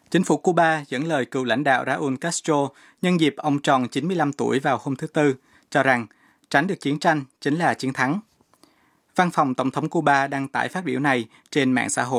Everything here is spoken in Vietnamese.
Chính phủ Cuba dẫn lời cựu lãnh đạo Raúl Castro nhân dịp ông tròn 95 tuổi vào hôm thứ Tư, cho rằng tránh được chiến tranh chính là chiến thắng. Văn phòng Tổng thống Cuba đăng tải phát biểu này trên mạng xã hội